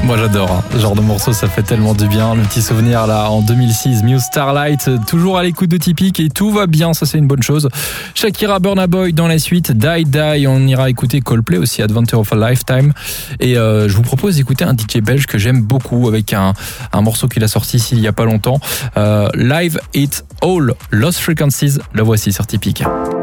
Moi j'adore, hein. Ce genre de morceau, ça fait tellement du bien. Le petit souvenir là en 2006, Muse Starlight, toujours à l'écoute de Tipeee et tout va bien, ça c'est une bonne chose. Shakira, Burna Boy dans la suite, Die Die, on ira écouter Coldplay aussi, Adventure of a Lifetime. Et je vous propose d'écouter un DJ belge que j'aime beaucoup avec un morceau qu'il a sorti ici il y a pas longtemps. Live It All, Lost Frequencies, le voici sur Tipeee.